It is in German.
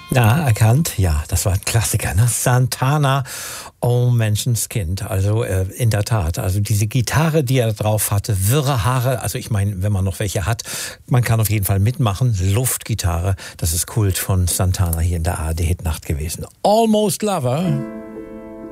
Ja, erkannt. Ja, das war ein Klassiker, ne? Santana, Oh Menschenskind. Also in der Tat, also diese Gitarre, die er drauf hatte, wirre Haare. Also ich meine, wenn man noch welche hat, man kann auf jeden Fall mitmachen. Luftgitarre, das ist Kult von Santana hier in der ARD-Hitnacht gewesen. Almost Lover.